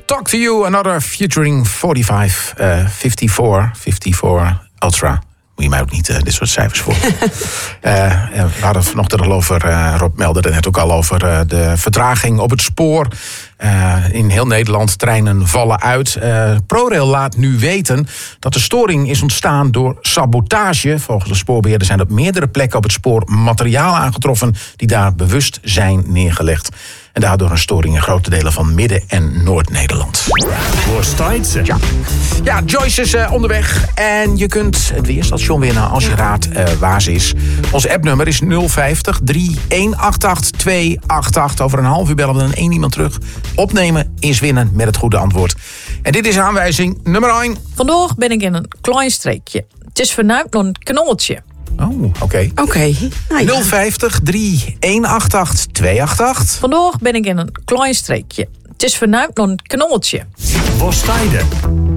Talk to You, another featuring 54 Ultra. Moet je mij ook niet dit soort cijfers voor. We hadden het vanochtend al over, Rob meldde er net ook al over de vertraging op het spoor. In heel Nederland treinen vallen uit. ProRail laat nu weten dat de storing is ontstaan door sabotage. Volgens de spoorbeheerder zijn op meerdere plekken op het spoor materialen aangetroffen die daar bewust zijn neergelegd. En daardoor een storing in grote delen van Midden- en Noord-Nederland. Ja, Joyce is onderweg. En je kunt het weerstation winnen als je raadt waar ze is. Ons appnummer is 050 3188 288. Over een half uur bellen we dan 1 iemand terug. Opnemen is winnen met het goede antwoord. En dit is aanwijzing nummer 1. Vandaag ben ik in een klein streekje. Het is vernuimd door een knolletje. Oh, oké. Nou ja. 050 3188 288. Vandaag ben ik in een klein streekje. Het is vernuimd door een knolletje. Waar sta je?